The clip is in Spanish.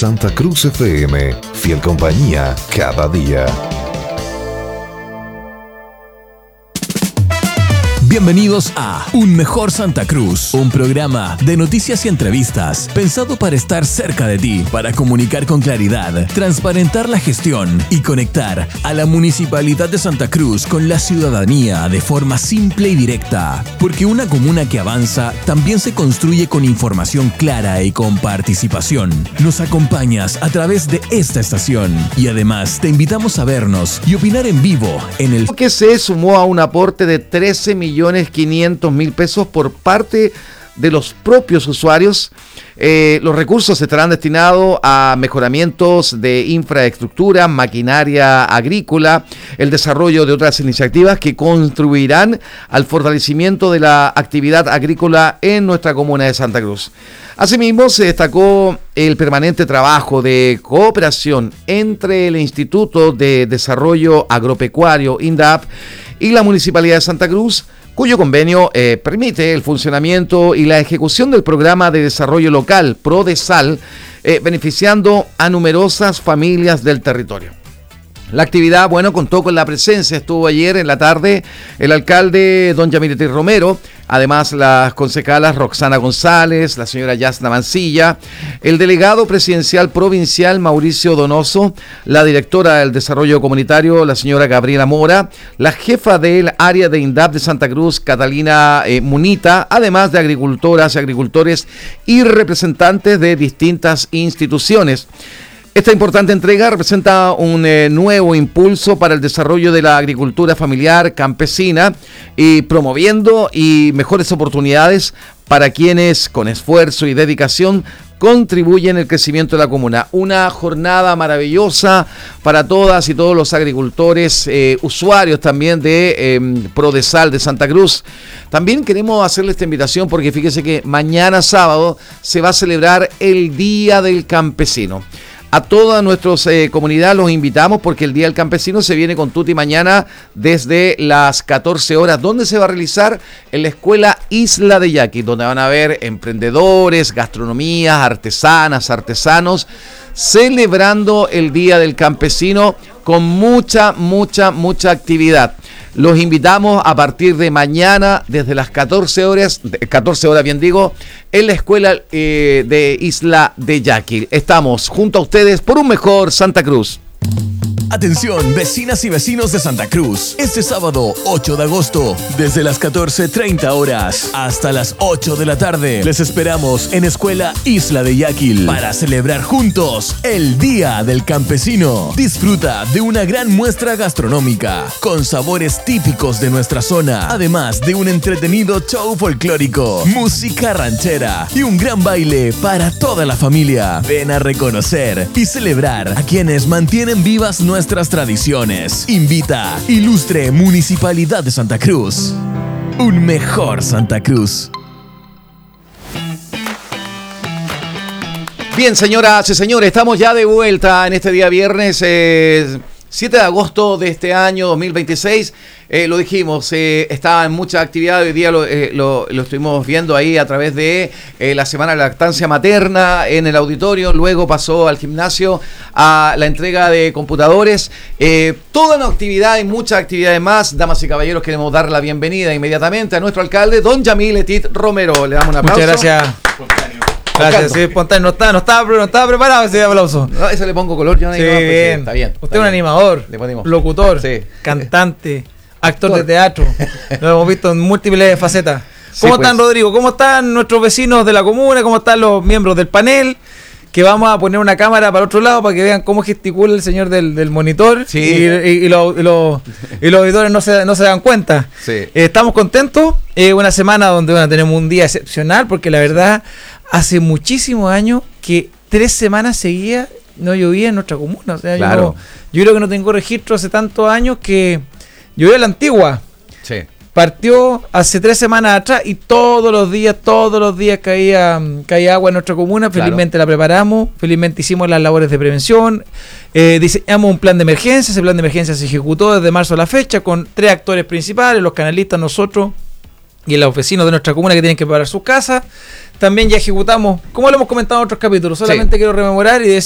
Santa Cruz FM, fiel compañía cada día. Bienvenidos a Un Mejor Santa Cruz, un programa de noticias y entrevistas pensado para estar cerca de ti, para comunicar con claridad, transparentar la gestión y conectar a la Municipalidad de Santa Cruz con la ciudadanía de forma simple y directa. Porque una comuna que avanza también se construye con información clara y con participación. Nos acompañas a través de esta estación y además te invitamos a vernos y opinar en vivo en el... que se sumó a un aporte de 13.500.000 pesos por parte de los propios usuarios. Los recursos estarán destinados a mejoramientos de infraestructura, maquinaria agrícola, el desarrollo de otras iniciativas que contribuirán al fortalecimiento de la actividad agrícola en nuestra comuna de Santa Cruz. Asimismo, se destacó el permanente trabajo de cooperación entre el Instituto de Desarrollo Agropecuario, INDAP, y la Municipalidad de Santa Cruz, cuyo convenio permite el funcionamiento y la ejecución del programa de desarrollo local, PRODESAL, beneficiando a numerosas familias del territorio. La actividad, contó con la presencia, estuvo ayer en la tarde el alcalde don Yamileti Romero, además las concejalas Roxana González, la señora Yasna Mancilla, el delegado presidencial provincial Mauricio Donoso, la directora del desarrollo comunitario, la señora Gabriela Mora, la jefa del área de INDAP de Santa Cruz, Catalina Munita, además de agricultoras y agricultores y representantes de distintas instituciones. Esta importante entrega representa un nuevo impulso para el desarrollo de la agricultura familiar campesina y promoviendo y mejores oportunidades para quienes con esfuerzo y dedicación contribuyen al crecimiento de la comuna. Una jornada maravillosa para todas y todos los agricultores, usuarios también de PRODESAL de Santa Cruz. También queremos hacerle esta invitación porque fíjese que mañana sábado se va a celebrar el Día del Campesino. A toda nuestra comunidad los invitamos porque el Día del Campesino se viene con tutti mañana desde las 14 horas, donde se va a realizar en la Escuela Isla de Yaqui, donde van a haber emprendedores, gastronomías, artesanas, artesanos, celebrando el Día del Campesino con mucha actividad. Los invitamos a partir de mañana, desde las 14 horas, en la escuela de Isla de Yaqui. Estamos junto a ustedes por un mejor Santa Cruz. Atención, vecinas y vecinos de Santa Cruz. Este sábado, 8 de agosto, desde las 14:30 horas hasta las 8 de la tarde, les esperamos en Escuela Isla de Yaqui para celebrar juntos el Día del Campesino. Disfruta de una gran muestra gastronómica con sabores típicos de nuestra zona, además de un entretenido show folclórico, música ranchera y un gran baile para toda la familia. Ven a reconocer y celebrar a quienes mantienen vivas nuestras tradiciones. Invita Ilustre Municipalidad de Santa Cruz. Un mejor Santa Cruz. Bien, señoras y señores, estamos ya de vuelta en este día viernes 7 de agosto de este año 2026. Lo dijimos, estaba en mucha actividad. Hoy día lo estuvimos viendo ahí a través de la Semana de Lactancia Materna en el auditorio. Luego pasó al gimnasio a la entrega de computadores. Toda una actividad y muchas actividades más. Damas y caballeros, queremos dar la bienvenida inmediatamente a nuestro alcalde, don Yamileti Romero. Le damos un aplauso. Muchas gracias. Gracias, sí, espontáneo. No estaba preparado ese aplauso. No, eso le pongo color, yo no sí, digo, bien. Está bien. Usted es un animador, locutor, sí, cantante, actor de teatro. Lo hemos visto en múltiples facetas. Sí, ¿Cómo están, Rodrigo? ¿Cómo están nuestros vecinos de la comuna? ¿Cómo están los miembros del panel? Que vamos a poner una cámara para otro lado para que vean cómo gesticula el señor del monitor. Sí. Y los auditores no se dan cuenta. Sí. Estamos contentos. Una semana donde tenemos un día excepcional porque la verdad hace muchísimos años que 3 semanas seguidas no llovía en nuestra comuna. O sea, claro. Yo creo que no tengo registro hace tantos años que llovía la Antigua. Sí. Partió hace 3 semanas atrás y todos los días caía agua en nuestra comuna. Felizmente la preparamos, felizmente hicimos las labores de prevención, diseñamos un plan de emergencia. Ese plan de emergencia se ejecutó desde marzo a la fecha con 3 actores principales, los canalistas, nosotros y los vecinos de nuestra comuna que tienen que preparar sus casas. También ya ejecutamos, como lo hemos comentado en otros capítulos, solamente quiero rememorar y decir